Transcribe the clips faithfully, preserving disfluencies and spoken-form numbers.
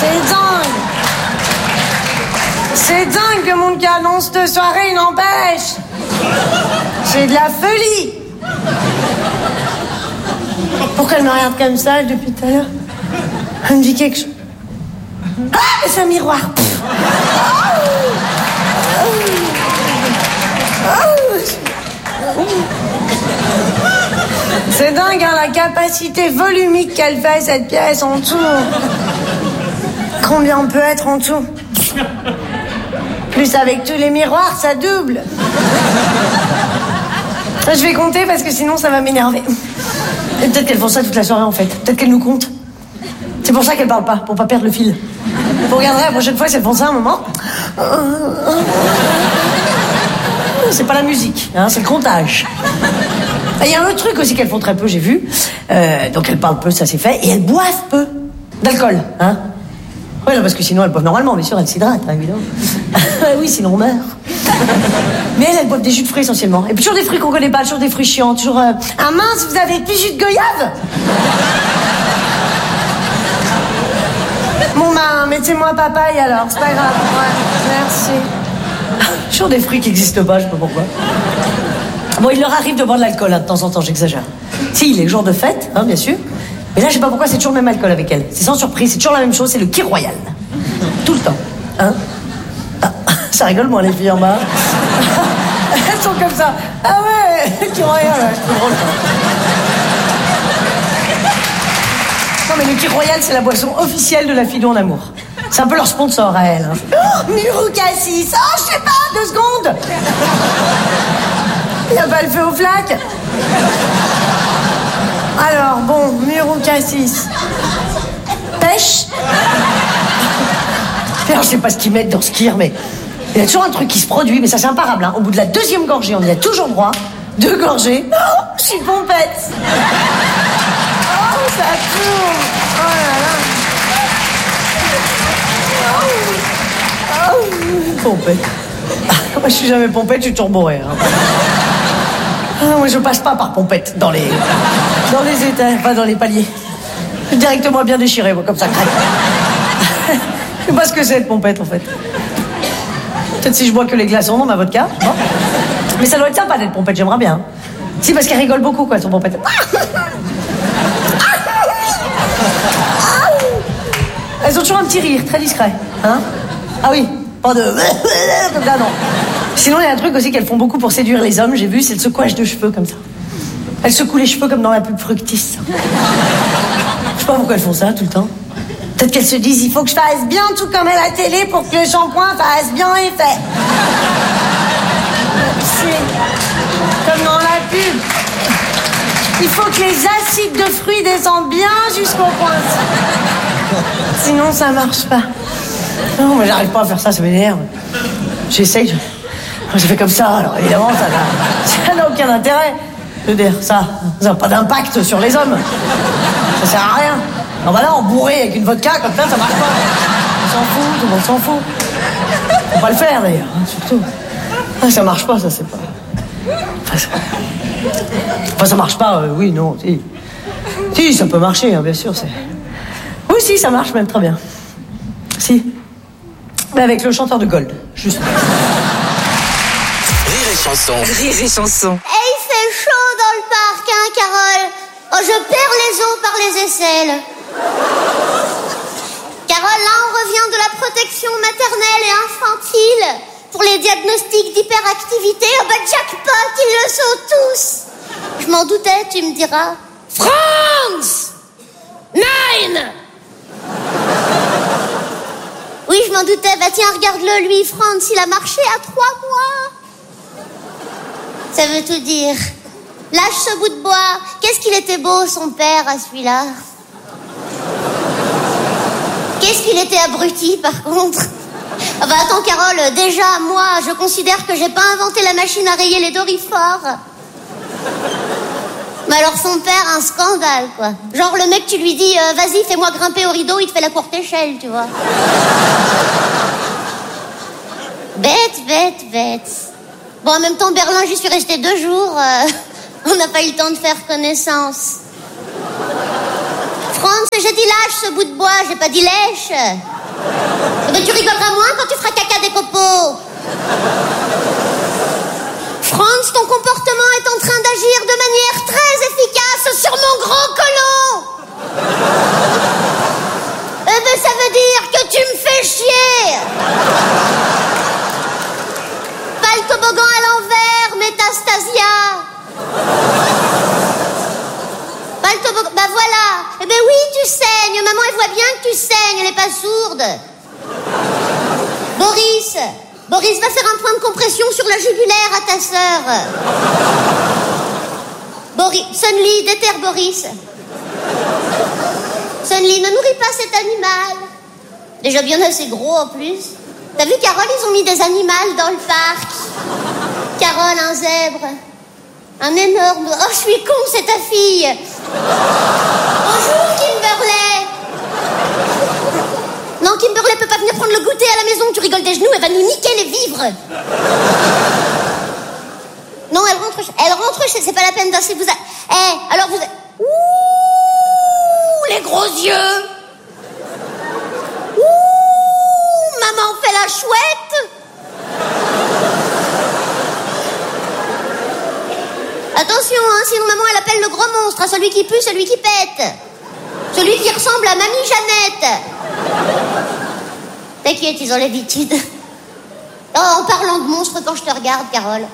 C'est dingue. C'est dingue que mon canon cette soirée n'empêche. C'est de la folie. Pourquoi elle me regarde comme ça depuis tout à l'heure? Elle me dit quelque chose. Ah, mais c'est un miroir. C'est dingue, hein, la capacité volumique qu'elle fait, cette pièce, en tout. Combien on peut être en tout? Plus avec tous les miroirs, ça double. Je vais compter parce que sinon ça va m'énerver. Et peut-être qu'elles font ça toute la soirée en fait. Peut-être qu'elles nous comptent. C'est pour ça qu'elles parlent pas, pour pas perdre le fil. Vous regarderez la prochaine fois si elles font ça un moment. C'est pas la musique, hein, c'est le comptage. Il y a un autre truc aussi qu'elles font très peu, j'ai vu. Euh, donc elles parlent peu, ça c'est fait. Et elles boivent peu d'alcool, hein. Oui, non, parce que sinon elles boivent normalement, bien sûr, elles s'hydratent, hein, évidemment. Oui, sinon on meurt. Mais elles, elles boivent des jus de fruits essentiellement. Et puis toujours des fruits qu'on connaît pas, toujours des fruits chiants, toujours... Euh... Ah mince, vous avez du jus de goyave? Bon ben, mettez-moi papaye alors, c'est pas grave. Ouais, merci. Toujours des fruits qui n'existent pas, je sais pas pourquoi. Bon, il leur arrive de boire de l'alcool, hein, de temps en temps, j'exagère. Si, les jours de fête, hein, bien sûr. Mais là, je sais pas pourquoi, c'est toujours le même alcool avec elles. C'est sans surprise, c'est toujours la même chose, c'est le Kir Royal. Tout le temps. Hein? Ah, ça rigole, moi, les filles en bas. Elles sont comme ça. Ah ouais, Kir Royal, ouais, c'est drôle. Non, mais le Kir Royal, c'est la boisson officielle de la Fille en amour. C'est un peu leur sponsor à elle. Hein. Oh, Muro Cassis. Oh, je sais pas, deux secondes. Il n'y a pas le feu au flac. Alors, bon, Muro Cassis. Pêche. Alors, je sais pas ce qu'ils mettent dans ce kir, mais il y a toujours un truc qui se produit, mais ça, c'est imparable. Hein. Au bout de la deuxième gorgée, on y a toujours droit. Deux gorgées. Oh, je suis pompette. Oh, ça tourne. Oh là là. Oh. Pompette. Moi, je suis jamais pompette, je suis toujours bourré. Hein. Ah, moi, je passe pas par pompette dans les... dans les étages, pas dans les paliers. Je suis directement bien déchiré, moi, comme ça, craque. Je sais pas ce que c'est, de pompette, en fait. Peut-être si je bois que les glaçons dans ma vodka. Bon. Mais ça doit être sympa d'être pompette, j'aimerais bien. Hein. Si, parce qu'elle rigole beaucoup, quoi, son pompette. Elles ont toujours un petit rire, très discret. Hein? Ah oui, pas de... comme ça, non. Sinon, il y a un truc aussi qu'elles font beaucoup pour séduire les hommes, j'ai vu, c'est le secouage de cheveux, comme ça. Elles secouent les cheveux comme dans la pub Fructis. Je sais pas pourquoi elles font ça, tout le temps. Peut-être qu'elles se disent, il faut que je fasse bien tout comme à la télé pour que le shampoing fasse bien effet. C'est comme dans la pub. Il faut que les acides de fruits descendent bien jusqu'au pointe. Sinon, ça marche pas. Non, moi, j'arrive pas à faire ça, ça m'énerve. J'essaye, je... j'ai fait comme ça, alors évidemment, ça n'a, ça n'a aucun intérêt. Je veux dire, ça, ça n'a pas d'impact sur les hommes. Ça sert à rien. Non, bah là, en bourré avec une vodka, comme ça, ça marche pas. On s'en fout, tout le monde s'en fout. Faut pas le faire, d'ailleurs, hein, surtout. Ah, ça marche pas, ça, c'est pas... Enfin, ça, enfin, ça marche pas, euh, oui, non, si. Si, ça peut marcher, hein, bien sûr, c'est... Oui, si, ça marche même très bien. Si. Mais avec le chanteur de Gold, juste. Rire et chanson. Rire et chanson. Et il fait chaud dans le parc, hein, Carole? Oh, je perds les os par les aisselles. Carole, là, on revient de la protection maternelle et infantile. Pour les diagnostics d'hyperactivité, oh bah jackpot, ils le sont tous. Je m'en doutais, tu me diras. France Nine. Oui, je m'en doutais. Bah tiens, regarde-le, lui, Franz, il a marché à trois mois. Ça veut tout dire. Lâche ce bout de bois. Qu'est-ce qu'il était beau, son père, à celui-là. Qu'est-ce qu'il était abruti, par contre. Ah bah attends, Carole, déjà, moi, je considère que j'ai pas inventé la machine à rayer les dorifores. Mais alors son père, un scandale, quoi. Genre le mec, tu lui dis, euh, vas-y, fais-moi grimper au rideau, il te fait la courte échelle, tu vois. Bête, bête, bête. Bon, en même temps, Berlin, j'y suis restée deux jours. Euh, on n'a pas eu le temps de faire connaissance. Franz, j'ai dit lâche ce bout de bois, j'ai pas dit lèche. Mais tu rigoleras moins quand tu feras caca des copeaux. Franz, ton comportement est en train d'agir de manière très efficace sur mon gros colon. Eh ben, ça veut dire que tu me fais chier. Pas le toboggan à l'envers, métastasia. Pas le toboggan... Bah voilà. Eh ben oui, tu saignes. Maman, elle voit bien que tu saignes. Elle est pas sourde. Boris. Boris, va faire un point de compression sur la jugulaire à ta sœur. Boris. Sunly, déterre Boris. Sunly, ne nourris pas cet animal. Déjà bien assez gros en plus. T'as vu, Carole, ils ont mis des animaux dans le parc. Carole, un zèbre. Un énorme... Oh, je suis con, c'est ta fille. Bonjour, Kimberley. Non, Kimberley peut pas venir prendre le goûter à la maison. Tu rigoles des genoux, elle va nous niquer les vivres. Non, elle rentre... Elle rentre chez... C'est pas la peine d'insister. Vous... A... Eh, alors vous... Ouh, les gros yeux. Ouh, maman fait la chouette. Attention, hein, sinon maman elle appelle le gros monstre, hein, celui qui pue, celui qui pète. Celui qui ressemble à Mamie Jeannette. T'inquiète, ils ont l'habitude. Oh, en parlant de monstres, quand je te regarde, Carole.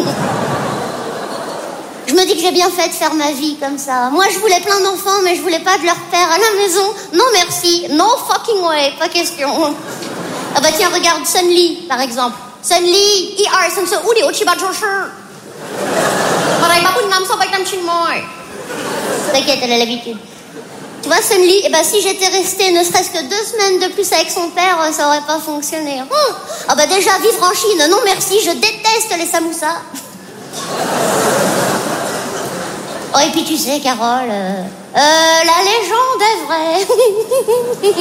Je me dis que j'ai bien fait de faire ma vie comme ça. Moi, je voulais plein d'enfants, mais je voulais pas de leur père à la maison. Non, merci. No fucking way. Pas question. Ah bah tiens, regarde Sunly, par exemple. Sunly, I R, Sunso, Udi, Ochiba, Joshua. T'inquiète, elle a l'habitude. Tu vois, Sunly, eh ben, si j'étais restée ne serait-ce que deux semaines de plus avec son père, ça aurait pas fonctionné. Oh, ah bah déjà, vivre en Chine, non merci, je déteste les samoussas. Oh, et puis tu sais, Carole, euh, euh, la légende est vraie.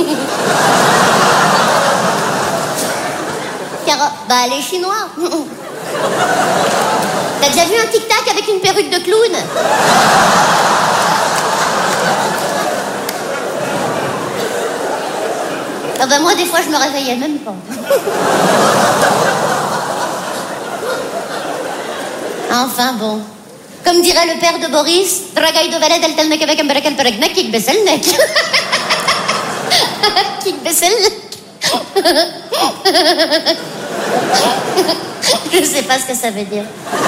Carole, bah les Chinois. T'as déjà vu un tic-tac avec une perruque de clown? Ah bah moi, des fois, je me réveillais même pas. Enfin bon. Comme dirait le père de Boris, Dragay de Valet del Telnek avec un barakel peregnek, kick besselnek. Kick besselnek. Je sais pas ce que ça veut dire.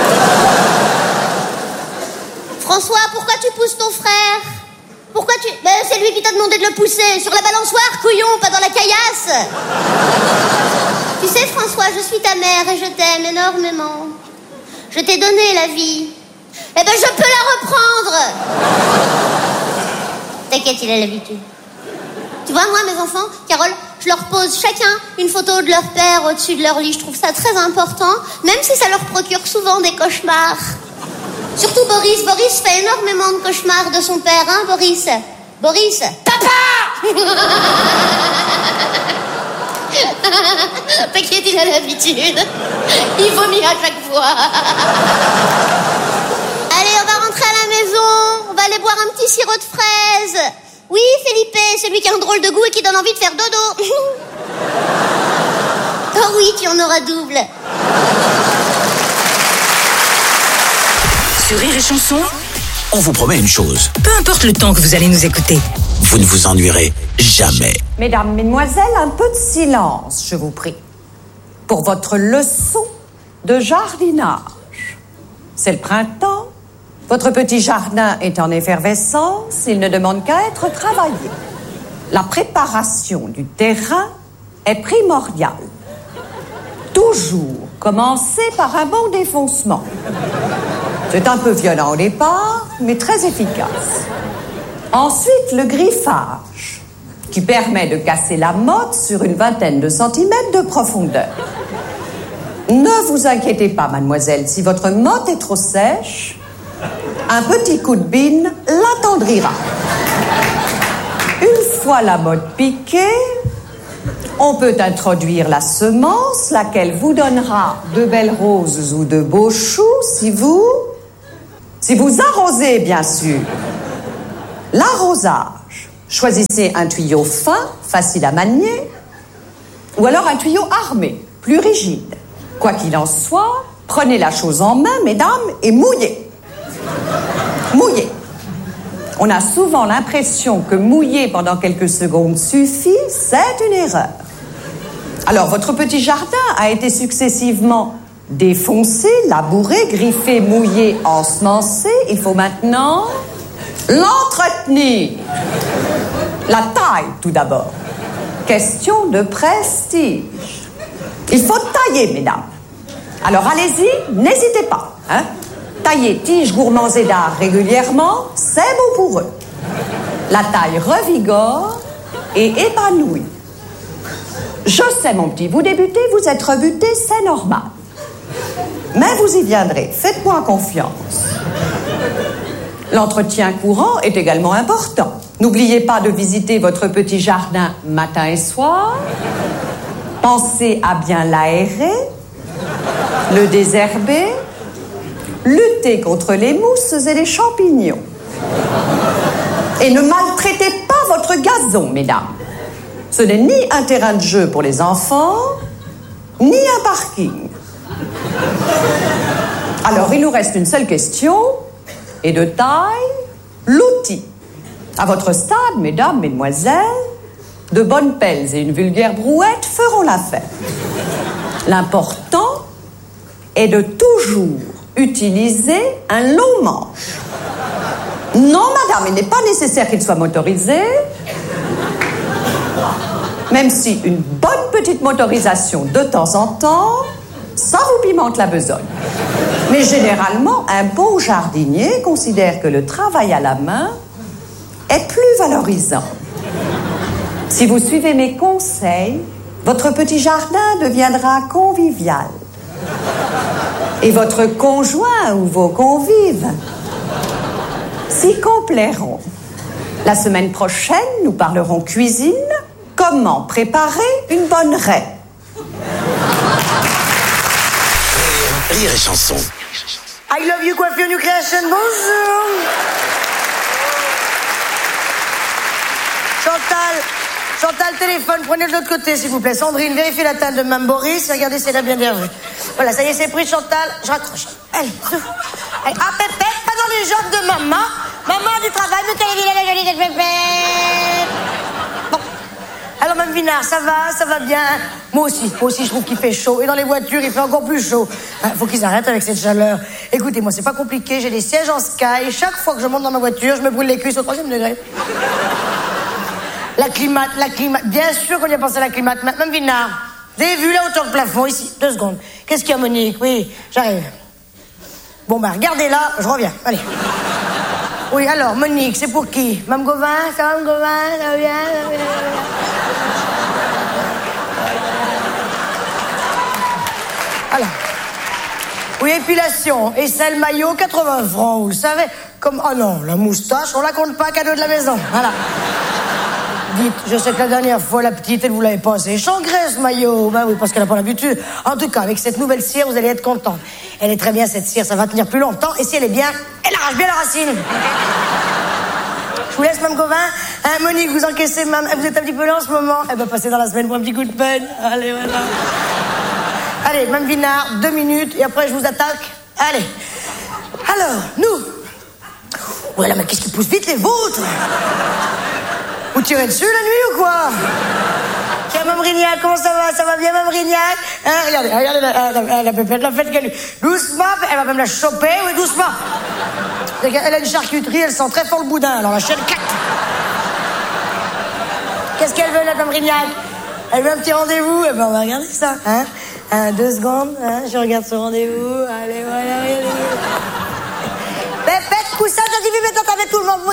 François, pourquoi tu pousses ton frère? Pourquoi tu... Ben, c'est lui qui t'a demandé de le pousser. Sur la balançoire, couillon, pas dans la caillasse. Tu sais, François, je suis ta mère et je t'aime énormément. Je t'ai donné la vie. Eh ben, je peux la reprendre. T'inquiète, il a l'habitude. Tu vois, moi, mes enfants, Carole, je leur pose chacun une photo de leur père au-dessus de leur lit. Je trouve ça très important, même si ça leur procure souvent des cauchemars. Surtout Boris. Boris fait énormément de cauchemars de son père, hein, Boris? Boris. Papa! T'inquiète, il a l'habitude. Il vomit à chaque fois. Allez, on va rentrer à la maison. On va aller boire un petit sirop de fraise. Oui, Felipe, celui qui a un drôle de goût et qui donne envie de faire dodo. Oh oui, tu en auras double. Sur Rire et Chanson, on vous promet une chose. Peu importe le temps que vous allez nous écouter, vous ne vous ennuierez jamais. Mesdames, Mesdemoiselles, un peu de silence, je vous prie, pour votre leçon de jardinage. C'est le printemps, votre petit jardin est en effervescence, il ne demande qu'à être travaillé. La préparation du terrain est primordiale. Toujours commencer par un bon défoncement. C'est un peu violent au départ, mais très efficace. Ensuite, le griffage, qui permet de casser la motte sur une vingtaine de centimètres de profondeur. Ne vous inquiétez pas, mademoiselle, si votre motte est trop sèche, un petit coup de bine l'attendrira. Une fois la motte piquée, on peut introduire la semence, laquelle vous donnera de belles roses ou de beaux choux, si vous... Si vous arrosez, bien sûr. L'arrosage, Choisissez un tuyau fin, facile à manier, ou alors un tuyau armé, plus rigide. Quoi qu'il en soit, prenez la chose en main, mesdames, et mouillez. Mouillez. On a souvent l'impression que mouiller pendant quelques secondes suffit, c'est une erreur. Alors, votre petit jardin a été successivement défoncé, labouré, griffé, mouillé, ensemencé. Il faut maintenant l'entretenir. La taille, tout d'abord. Question de prestige. Il faut tailler, mesdames. Alors, allez-y, n'hésitez pas. Hein? Tailler tiges, gourmands et dards régulièrement, c'est bon pour eux. La taille revigore et épanouit. Je sais, mon petit, vous débutez, vous êtes rebuté, c'est normal. Mais vous y viendrez, faites-moi confiance. L'entretien courant est également important. N'oubliez pas de visiter votre petit jardin matin et soir. Pensez à bien l'aérer, le désherber, lutter contre les mousses et les champignons. Et ne maltraitez pas votre gazon, mesdames. Ce n'est ni un terrain de jeu pour les enfants, ni un parking. Alors, il nous reste une seule question, et de taille, l'outil. À votre stade, mesdames, mesdemoiselles, de bonnes pelles et une vulgaire brouette feront l'affaire. L'important est de toujours utiliser un long manche. Non, madame, il n'est pas nécessaire qu'il soit motorisé. Même si une bonne petite motorisation de temps en temps, ça vous pimente la besogne. Mais généralement, un bon jardinier considère que le travail à la main est plus valorisant. Si vous suivez mes conseils, votre petit jardin deviendra convivial. Et votre conjoint ou vos convives s'y complairont. La semaine prochaine, nous parlerons cuisine. Comment préparer une bonne raie? Rire et chanson. I love you, coiffure new création, bonjour. Chantal, Chantal, téléphone, prenez de l'autre côté, s'il vous plaît. Sandrine, vérifiez la taille de Mme Boris. Regardez si elle a bien vu. Voilà, ça y est, c'est pris, Chantal. Je raccroche. Allez, allez. Ah, Pépette, pas dans les jambes de maman. Maman a du travail, mais quelle est la jolie de Pépette. Bon. Alors, Mme Vinard, ça va, ça va bien. Moi aussi, moi aussi, je trouve qu'il fait chaud. Et dans les voitures, il fait encore plus chaud. Il faut qu'ils arrêtent avec cette chaleur. Écoutez, moi, c'est pas compliqué. J'ai des sièges en sky. Et chaque fois que je monte dans ma voiture, je me brûle les cuisses au troisième degré. La climate, la climate. Bien sûr qu'on y a pensé à la climate. Mme Vinard, vous avez vu la hauteur de plafond ici? Deux secondes. Qu'est-ce qu'il y a, Monique? Oui, j'arrive. Bon, ben, regardez là, je reviens. Allez. Oui, alors, Monique, c'est pour qui? Mme Gauvin? Ça va, Mme Gauvin? Ça va bien? Ça va bien? Alors. Oui, épilation. Aisselle maillot, quatre-vingts francs, vous le savez. Comme, oh non, la moustache, on la compte pas, cadeau de la maison. Voilà. Dites, je sais que la dernière fois, la petite, elle vous l'avait pas assez changré, ce maillot. Ben oui, parce qu'elle n'a pas l'habitude. En tout cas, avec cette nouvelle cire, vous allez être contente. Elle est très bien, cette cire, ça va tenir plus longtemps. Et si elle est bien, elle arrache bien la racine. Je vous laisse, Mme Gauvin. Hein, Monique, vous encaissez, Mme... Vous êtes un petit peu là en ce moment. Elle va passer dans la semaine pour un petit coup de peine. Allez, voilà. Allez, Mme Vinard, deux minutes, et après, je vous attaque. Allez. Alors, nous. Voilà, mais qu'est-ce qui pousse vite, les vôtres? Vous tirez dessus la nuit ou quoi? Tiens, Mme Rignac, comment ça va? Ça va bien, Mme Rignac? Hein, regardez, regardez, la, la, la pépette, la fête qu'elle... Doucement, elle va même la choper, oui, doucement. Elle a une charcuterie, elle sent très fort le boudin, alors la chaîne claque. Qu'est-ce qu'elle veut, la Mme Rignac? Elle veut un petit rendez-vous? Eh ben, on va regarder ça, hein? Un, deux secondes, hein? Je regarde ce rendez-vous. Allez, voilà, regardez. Pépette, coussin, j'ai vu maintenant avec tout le monde.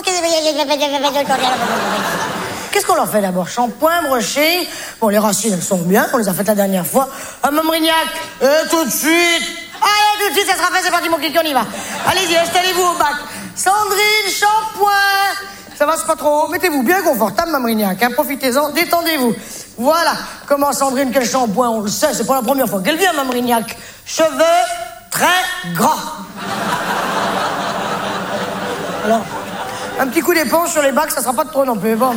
Qu'est-ce qu'on leur fait d'abord? Shampoing, brushing. Bon, les racines, elles sont bien. On les a faites la dernière fois. Ah, Mme Rignac, euh, tout de suite. Allez, tout de suite, ça sera fait, c'est parti, mon kiki, on y va. Allez-y, installez-vous au bac. Sandrine, shampoing. Ça va, c'est pas trop haut. Mettez-vous bien confortable, Mme Rignac. Hein, profitez-en, détendez-vous. Voilà. Comment Sandrine, quel shampoing? On le sait, c'est pas la première fois qu'elle vient, Mme Rignac. Cheveux très grands. Alors, Un petit coup d'éponge sur les bacs, ça sera pas de trop non plus. Bon.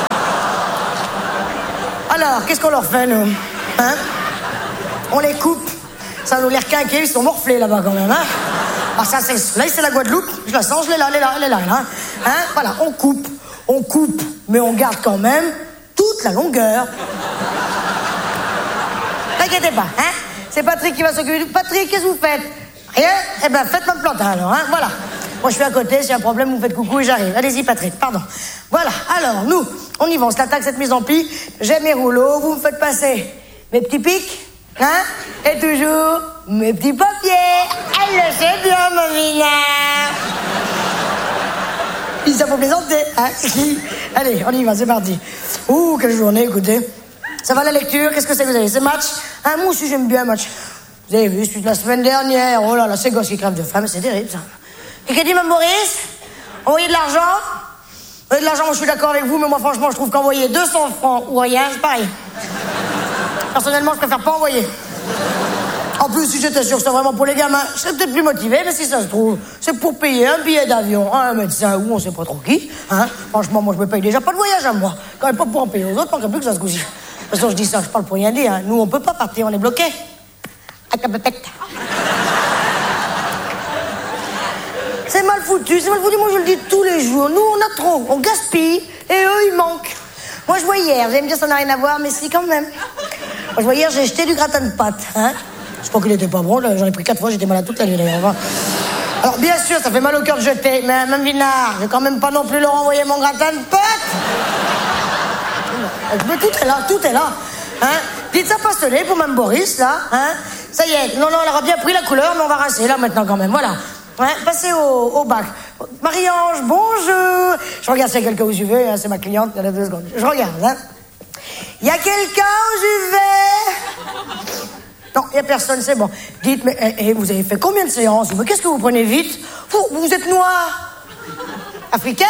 Alors, qu'est-ce qu'on leur fait, nous? Hein? On les coupe. Ça nous l'air quinqué, ils sont morflés là-bas quand même, hein? Ah, ça, c'est... Là, c'est la Guadeloupe. Je la sens, je l'ai là, elle est là, elle est là, là. Hein? Voilà, on coupe. On coupe, mais on garde quand même toute la longueur. T'inquiétez pas, hein? C'est Patrick qui va s'occuper. Patrick, qu'est-ce que vous faites? Rien? Eh ben, faites-moi le plantain, alors, hein? Voilà. Moi, je suis à côté, s'il y a un problème, vous me faites coucou et j'arrive. Allez-y, Patrick, pardon. Voilà, alors, nous, on y va, on se l'attaque, cette mise en pli. J'ai mes rouleaux, vous me faites passer mes petits pics, hein? Et toujours, mes petits papiers. Elle le sait bien, mon vilain. Ça faut plaisanter, hein? Allez, on y va, c'est parti. Ouh, quelle journée, écoutez. Ça va la lecture? Qu'est-ce que c'est que vous avez? C'est match? Hein, moi aussi, j'aime bien match. Vous avez vu, celui de la semaine dernière. Oh là là, c'est gosse qui crève de faim, c'est terrible, ça. Et qu'a dit, Mme Maurice? Envoyer de l'argent? Envoyer de l'argent, moi, je suis d'accord avec vous, mais moi, franchement, je trouve qu'envoyer deux cents francs ou rien, c'est pareil. Personnellement, je préfère pas envoyer. En plus, si j'étais sûr que c'était vraiment pour les gamins, je serais peut-être plus motivé, mais si ça se trouve, c'est pour payer un billet d'avion, un médecin ou on sait pas trop qui. Hein. Franchement, moi, je me paye déjà pas de voyage à moi. Quand même pas pour en payer aux autres, manquerait plus que ça se gousille. De toute façon, je dis ça, je parle pour rien dire. Hein. Nous, on peut pas partir, on est bloqués. C'est mal foutu, c'est mal foutu. Moi, je le dis tous les jours. Nous, on a trop, on gaspille, et eux, ils manquent. Moi, je vois hier, vous allez me dire ça n'a rien à voir, mais si, quand même. Moi, je vois hier, j'ai jeté du gratin de pâtes, hein. Je crois qu'il était pas bon, j'en ai pris quatre fois, j'étais malade toute la nuit d'ailleurs. Alors bien sûr, ça fait mal au cœur de jeter, mais même Vinard, je vais quand même pas non plus leur envoyer mon gratin de pâtes. Mais tout est là, tout est là. Hein? Dites ça passionné pour Mme Boris, là. Hein? Ça y est, non, non, elle aura bien pris la couleur, mais on va rincer là maintenant quand même, voilà. Hein? Passez au, au bac. Marie-Ange, bonjour. Je regarde s'il y a quelqu'un où je vais, hein, c'est ma cliente, il y a deux secondes. Je regarde, hein. Il y a quelqu'un où je vais? Non, il n'y a personne, c'est bon. Dites, mais eh, eh, vous avez fait combien de séances? Mais qu'est-ce que vous prenez vite? Vous, vous êtes noire? Africaine?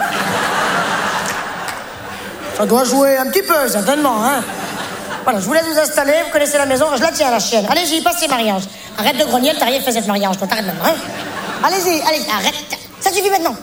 Ça doit jouer un petit peu, certainement, hein. Voilà, je vous laisse vous installer, vous connaissez la maison, je la tiens, la chienne. Allez-y, passez, Marie-Ange. Arrête de grogner, t'as rien fait cette Marie-Ange, toi, t'arrêtes maintenant, hein. Allez-y, allez, arrête. Ça suffit maintenant.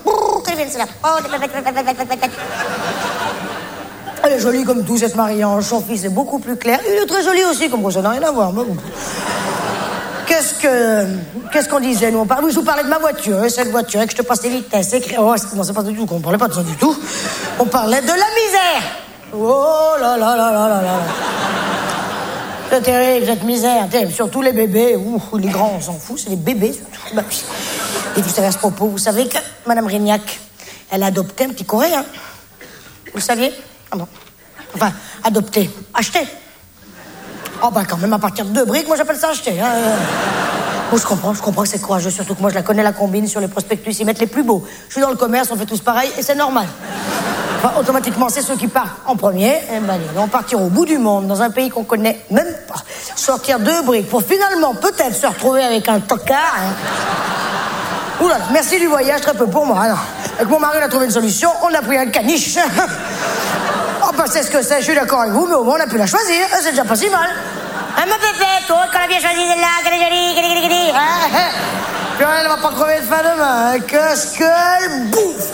Elle est jolie comme tout, cette Marie-Ange. Son fils est beaucoup plus clair. Il est très joli aussi, comme quoi ça n'a rien à voir. Qu'est-ce que... Qu'est-ce qu'on disait, nous? On parlait... Je vous parlais de ma voiture, hein, cette voiture, et que je te passe les vitesses. Et... Oh, non, c'est pas du tout, on parlait pas de ça du tout. On parlait de la misère. Oh là là là là là là. C'est terrible, cette misère. Terrible. Surtout les bébés. Ouh, les grands, on s'en fout, c'est les bébés. Bah, et vous savez, à ce propos, vous savez que Mme Rignac, elle a adopté un petit Coréen. Vous le saviez? Ah bon. Enfin, adopter, acheter. Oh bah quand même, à partir de deux briques, moi j'appelle ça acheter. Hein. Moi je comprends, je comprends que c'est courageux, surtout que moi je la connais, la combine sur les prospectus, ils mettent les plus beaux. Je suis dans le commerce, on fait tous pareil, et c'est normal. Enfin, automatiquement, c'est ceux qui partent en premier. Et ben, ils vont partir au bout du monde, dans un pays qu'on connaît même pas. Sortir deux briques pour finalement peut-être se retrouver avec un tocard. Hein. Ouh là là, merci du voyage, très peu pour moi. Alors, avec mon mari, on a trouvé une solution, on a pris un caniche. Oh, bah, c'est ce que c'est, je suis d'accord avec vous, mais au moins, on a pu la choisir. C'est déjà pas si mal. Hein, ma pépette, toi, qu'on a bien choisi celle-là, qu'elle est jolie, qu'elle est jolie, qu'elle est jolie. Hein? Puis elle va pas crever de faim demain. Hein. Qu'est-ce qu'elle bouffe?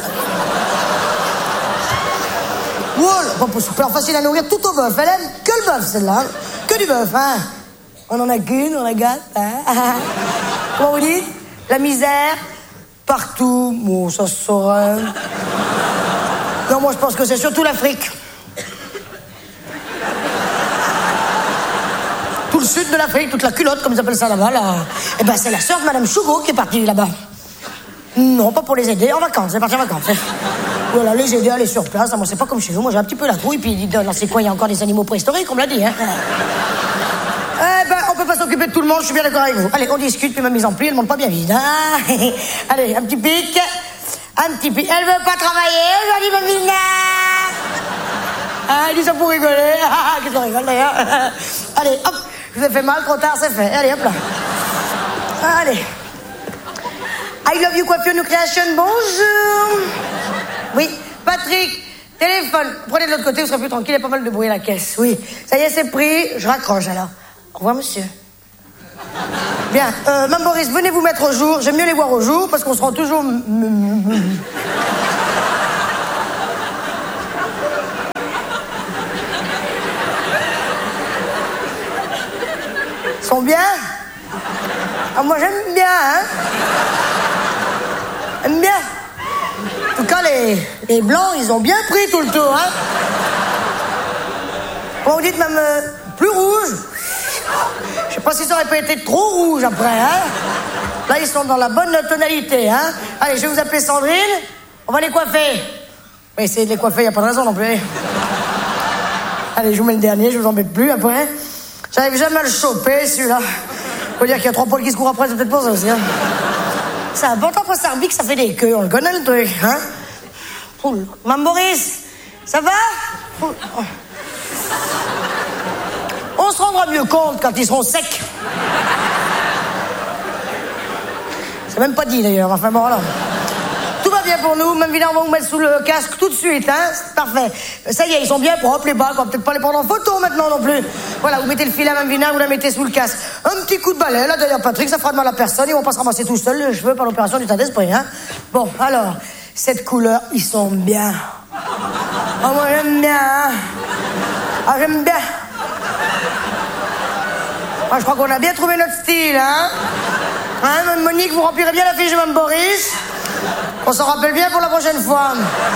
Voilà, pas super facile à nourrir tout au bœuf. Elle aime que le bœuf, celle-là. Hein. Que du bœuf, hein. On en a qu'une, on la gâte, hein. Comment vous dites? La misère, partout. Bon, ça se saurait. Non, moi, je pense que c'est surtout l'Afrique. Tout le sud de l'Afrique, toute la culotte, comme ils appellent ça là-bas, là. Eh ben, c'est la sœur de Madame Chougo qui est partie là-bas. Non, pas pour les aider, en vacances, elle est partie en vacances. Voilà, les aider à aller sur place. Moi, c'est pas comme chez vous, moi, j'ai un petit peu la trouille, puis dans ces coins, il y a encore des animaux préhistoriques, on me l'a dit, hein. Eh ben, on peut pas s'occuper de tout le monde, je suis bien d'accord avec vous. Allez, on discute, puis ma mise en pli, elle monte pas bien vite, hein. Allez, un petit pic, un petit pic. Elle veut pas travailler aujourd'hui, ma mine. Ah, il dit ça pour rigoler. Ah, qu'est-ce qu'on rigole, d'ailleurs. Allez, hop, je vous ai fait mal, trop tard, c'est fait. Allez, hop là. Allez. I love you, coiffure, new creation, bonjour. Oui, Patrick, téléphone. Prenez de l'autre côté, vous serez plus tranquille, il y a pas mal de bruit à la caisse. Oui, ça y est, c'est pris, je raccroche alors. Au revoir, monsieur. Bien, euh, Mme Boris, venez vous mettre au jour. J'aime mieux les voir au jour, parce qu'on se rend toujours... sont bien. Ah, moi, j'aime bien, hein. J'aime bien. En tout cas, les, les blancs, ils ont bien pris tout le tour, hein. Comment vous dites, même euh, plus rouge? Je sais pas si ça aurait pas été trop rouge après, hein. Là, ils sont dans la bonne tonalité, hein. Allez, je vais vous appeler Sandrine. On va les coiffer. On va essayer de les coiffer, y a pas de raison non plus. Allez, je vous mets le dernier, je vous embête plus après. J'arrive jamais à le choper, celui-là. Faut dire qu'il y a trois poils qui se courent après, c'est peut-être pour ça aussi, hein. C'est important pour Sarbic, ça fait des queues, on le connaît le truc, hein. Poule. Mme Boris, ça va? Poule. On se rendra mieux compte quand ils seront secs. C'est même pas dit d'ailleurs, enfin bon, alors. Tout va bien pour nous, même Vina, on va vous mettre sous le casque tout de suite, hein. C'est parfait. Ça y est, ils sont bien propres, les bacs, on va peut-être pas les prendre en photo maintenant non plus. Voilà, vous mettez le fil à Mme Vina, vous la mettez sous le casque. Un petit coup de balai, là, derrière Patrick, ça fera de mal à personne, ils vont pas se ramasser tout seuls les cheveux par l'opération du tas d'esprit, hein. Bon, alors, cette couleur, ils sont bien. Ah, moi, j'aime bien, hein. Ah, j'aime bien. Ah, je crois qu'on a bien trouvé notre style, hein. Hein, Mme Monique, vous remplirez bien la fiche de Mme Boris. On s'en rappelle bien pour la prochaine fois.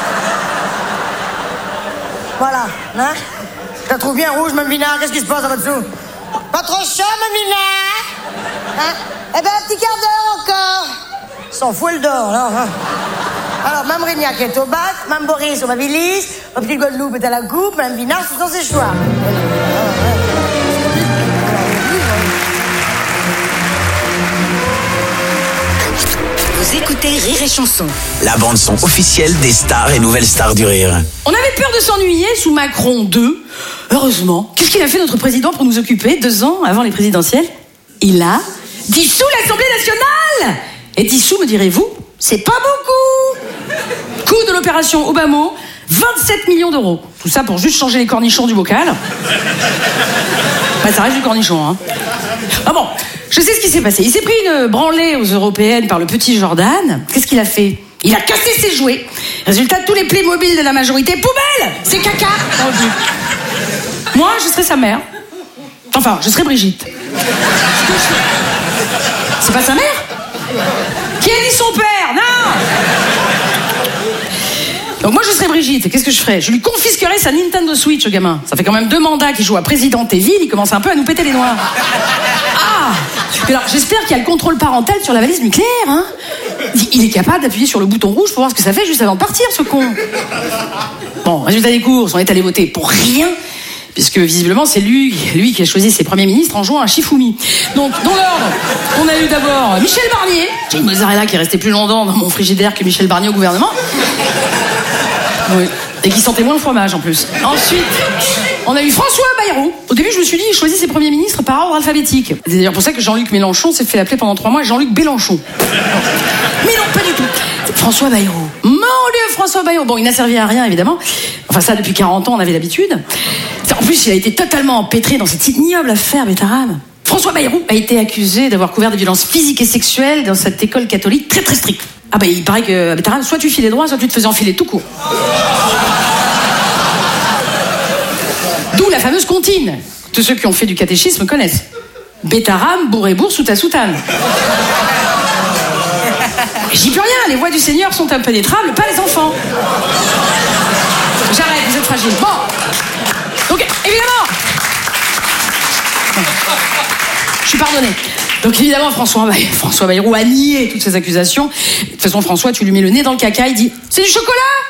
Voilà, hein. Je la trouve bien rouge, Mme Vina. Qu'est-ce qui se passe là-dessous? Pas trop chaud, Mme Vina? Hein? Eh ben, un petit quart d'heure encore. S'en fout, elle dort, là. Hein. Alors, Mme Rignac est au bac, Mme Boris au Babilis, le petit Guadeloupe est à la coupe, Mme Vina, ce sont ses choix. Vous écoutez Rire et Chanson. La bande-son officielle des stars et nouvelles stars du rire. On avait peur de s'ennuyer sous Macron deux. Heureusement. Qu'est-ce qu'il a fait notre président pour nous occuper deux ans avant les présidentielles? Il a dissous l'Assemblée nationale. Et dissous, me direz-vous, c'est pas beaucoup. Coût de l'opération Obama, vingt-sept millions d'euros. Tout ça pour juste changer les cornichons du bocal. Bah, ça reste du cornichon, hein. Ah bon, je sais ce qui s'est passé. Il s'est pris une branlée aux européennes par le petit Jordan. Qu'est-ce qu'il a fait? Il a cassé ses jouets. Résultat, tous les Playmobil de la majorité, poubelle. C'est caca. Moi, je serais sa mère. Enfin, je serais Brigitte. C'est pas sa mère? Qui a dit son père? Non. Donc moi je serais Brigitte, qu'est-ce que je ferais? Je lui confisquerais sa Nintendo Switch au gamin. Ça fait quand même deux mandats qu'il joue à Président Evil, il commence un peu à nous péter les noix. Ah. Alors j'espère qu'il y a le contrôle parental sur la valise nucléaire, hein. Il est capable d'appuyer sur le bouton rouge pour voir ce que ça fait juste avant de partir, ce con. Bon, résultat des courses, on est allé voter pour rien, puisque visiblement c'est lui, lui qui a choisi ses premiers ministres en jouant à Shifumi. Donc dans l'ordre, on a eu d'abord Michel Barnier, j'ai une mozzarella qui est restée plus longtemps dans mon frigidaire que Michel Barnier au gouvernement. Oui. Et qui sentait moins le fromage en plus. Ensuite, on a eu François Bayrou. Au début, je me suis dit, il choisit ses premiers ministres par ordre alphabétique. C'est d'ailleurs pour ça que Jean-Luc Mélenchon s'est fait l'appeler pendant trois mois Jean-Luc Bélenchon. Mais non, pas du tout. François Bayrou. Mon Dieu, François Bayrou. Bon, il n'a servi à rien, évidemment. Enfin, ça, depuis quarante ans, on avait l'habitude. En plus, il a été totalement empêtré dans cette ignoble affaire Bétarame. François Bayrou a été accusé d'avoir couvert des violences physiques et sexuelles dans cette école catholique très très stricte. Ah bah il paraît que à Bétarame, soit tu filais droit, soit tu te faisais enfiler tout court. D'où la fameuse comptine. Tous ceux qui ont fait du catéchisme connaissent. Bétarame, bourré-bourre sous ta soutane. J'y peux rien, les voies du Seigneur sont impénétrables, pas les enfants. J'arrête, vous êtes fragile. Bon. Donc évidemment, je suis pardonné. Donc évidemment, François, Bay- François Bayrou a nié toutes ces accusations. De toute façon, François, tu lui mets le nez dans le caca, il dit « C'est du chocolat !»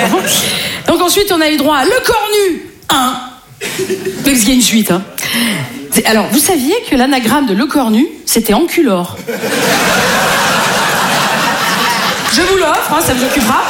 Donc ensuite, on a eu droit à Le Cornu un. Parce qu'il y a une suite. Hein. Alors, vous saviez que l'anagramme de Le Cornu, c'était Enculor. Je vous l'offre, hein, ça vous occupera.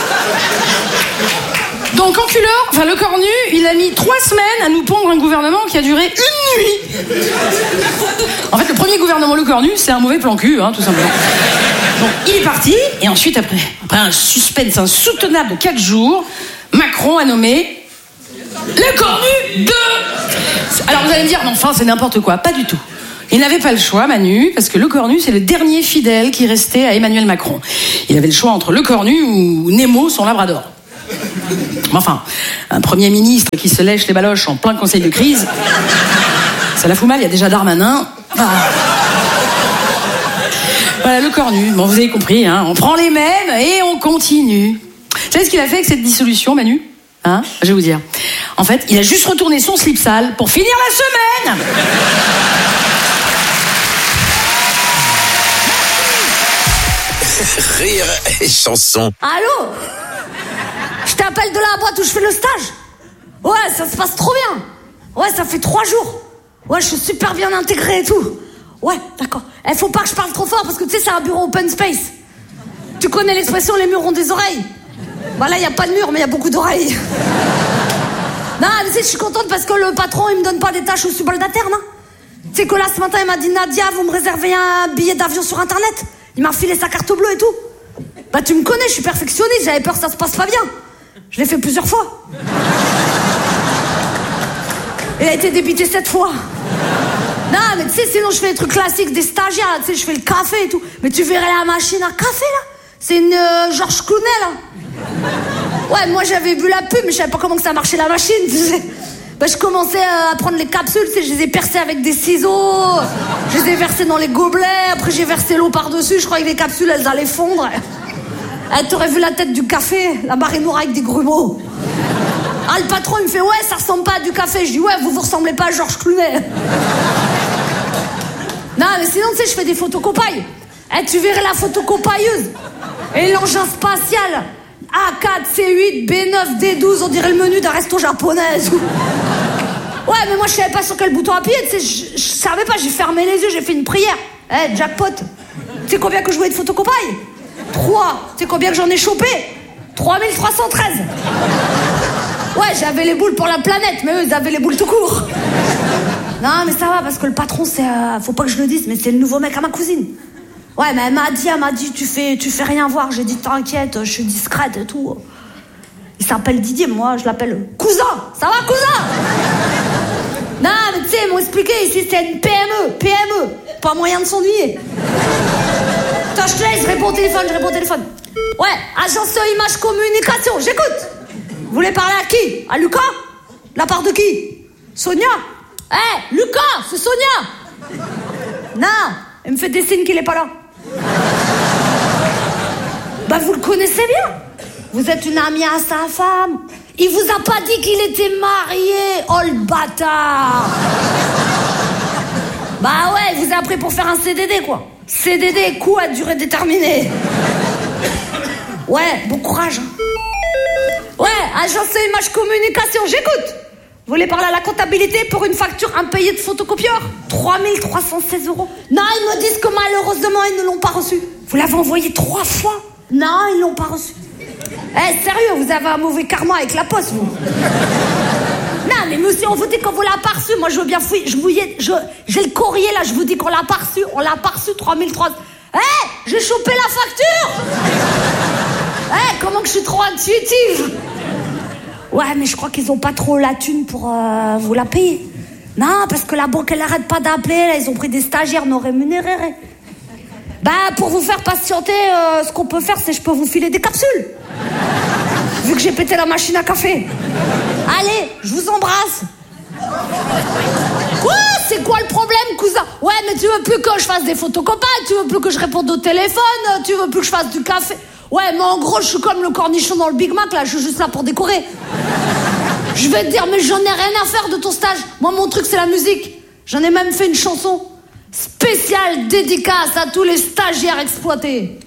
Donc Enculor, enfin Le Cornu, il a mis trois semaines à nous pondre un gouvernement qui a duré une nuit. En fait, le premier gouvernement Le Cornu, c'est un mauvais plan cul, hein, tout simplement. Donc il est parti, et ensuite, après, après un suspense insoutenable de quatre jours, Macron a nommé Le Cornu deux. Alors vous allez me dire, non, enfin, c'est n'importe quoi. Pas du tout. Il n'avait pas le choix, Manu, parce que Le Cornu, c'est le dernier fidèle qui restait à Emmanuel Macron. Il avait le choix entre Le Cornu ou Nemo, son labrador. Enfin, un Premier ministre qui se lèche les baloches en plein conseil de crise, ça la fout mal, il y a déjà Darmanin. Ah. Voilà, le cornu. Bon, vous avez compris, hein. On prend les mêmes et on continue. Vous savez ce qu'il a fait avec cette dissolution, Manu ? Hein ? Je vais vous dire. En fait, il a juste retourné son slip sale pour finir la semaine. Rire et chanson. Allô ? Je t'appelle de la boîte où je fais le stage. Ouais, ça se passe trop bien. Ouais, ça fait trois jours. Ouais, je suis super bien intégrée et tout. Ouais, d'accord. Eh, faut pas que je parle trop fort parce que tu sais, c'est un bureau open space. Tu connais l'expression les murs ont des oreilles ? Bah là, y a pas de mur, mais y a beaucoup d'oreilles. Non, mais tu sais, je suis contente parce que le patron, il me donne pas des tâches aux subalternes, hein. Tu sais que là, ce matin, il m'a dit, Nadia, vous me réservez un billet d'avion sur Internet ? Il m'a filé sa carte bleue et tout. Bah, tu me connais, je suis perfectionniste, j'avais peur que ça se passe pas bien. Je l'ai fait plusieurs fois. Il a été débité sept fois. Non, mais tu sais, sinon, je fais des trucs classiques des stagiaires, tu sais, je fais le café et tout. Mais tu verrais la machine à café, là ? C'est une euh, Georges Clooney, là. Ouais, moi, j'avais vu la pub, mais je savais pas comment que ça marchait, la machine, tu sais. Bah, je commençais à prendre les capsules, tu sais, je les ai percées avec des ciseaux. Je les ai versées dans les gobelets. Après, j'ai versé l'eau par-dessus. Je croyais que les capsules, elles allaient fondre. Eh, t'aurais vu la tête du café, la marée noire avec des grumeaux. Ah, le patron, il me fait, ouais, ça ressemble pas à du café. Je dis, ouais, vous vous ressemblez pas à Georges Clooney. Non, mais sinon, tu sais, je fais des photocopailles. Eh, tu verrais la photocopailleuse. Et l'engin spatial. A quatre, C huit, B neuf, D douze, on dirait le menu d'un resto japonais. Ouais, mais moi, je savais pas sur quel bouton appuyer, tu sais, je, je savais pas, j'ai fermé les yeux, j'ai fait une prière. Eh, jackpot. Tu sais combien que je jouais de photocopailles ? Trois. Tu sais combien que j'en ai chopé ? trois mille trois cent treize. Ouais, j'avais les boules pour la planète, mais eux, ils avaient les boules tout court. Non, mais ça va, parce que le patron, c'est... Euh, faut pas que je le dise, mais c'est le nouveau mec à ma cousine. Ouais, mais elle m'a dit, elle m'a dit, tu fais, tu fais rien voir. J'ai dit, t'inquiète, je suis discrète et tout. Il s'appelle Didier, moi, je l'appelle cousin. Ça va, cousin ? Non, mais tu sais, ils m'ont expliqué, ici, c'est une P M E. P M E. Pas moyen de s'ennuyer. Attends, je te laisse, je réponds au téléphone, je réponds au téléphone. Ouais, agence Image Communication, j'écoute. Vous voulez parler à qui ? À Lucas ? La part de qui ? Sonia ? Eh, hey, Lucas, c'est Sonia. Non, elle me fait des signes qu'il est pas là. Bah, vous le connaissez bien. Vous êtes une amie à sa femme. Il vous a pas dit qu'il était marié, oh le bâtard. Bah ouais, il vous a appris pour faire un C D D, quoi. C D D, coup à durée déterminée. Ouais, bon courage. Ouais, agence Image Communication, j'écoute. Vous voulez parler à la comptabilité pour une facture impayée de photocopieur ? trois mille trois cent seize euros. Non, ils me disent que malheureusement, ils ne l'ont pas reçu. Vous l'avez envoyé trois fois ? Non, ils l'ont pas reçu. Eh, sérieux, vous avez un mauvais karma avec la poste, vous. Non, mais monsieur, on vous dit qu'on vous l'a pas reçu. Moi, je veux bien fouiller. Je vous y ai, je, j'ai le courrier, là, je vous dis qu'on l'a pas reçu. On l'a pas reçu, trois mille trois cents. Eh, j'ai chopé la facture. Eh, comment que je suis trop intuitive. Ouais, mais je crois qu'ils ont pas trop la thune pour euh, vous la payer. Non, parce que la banque, elle arrête pas d'appeler. Là, ils ont pris des stagiaires non rémunérés. Bah, pour vous faire patienter, euh, ce qu'on peut faire, c'est que je peux vous filer des capsules. Vu que j'ai pété la machine à café. Allez, je vous embrasse. Quoi ? C'est quoi le problème, cousin ? Ouais, mais tu veux plus que je fasse des photocopies, tu veux plus que je réponde au téléphone, tu veux plus que je fasse du café. Ouais, mais en gros, je suis comme le cornichon dans le Big Mac, là, je suis juste là pour décorer. Je vais te dire, mais j'en ai rien à faire de ton stage. Moi, mon truc, c'est la musique. J'en ai même fait une chanson spéciale dédicace à tous les stagiaires exploités.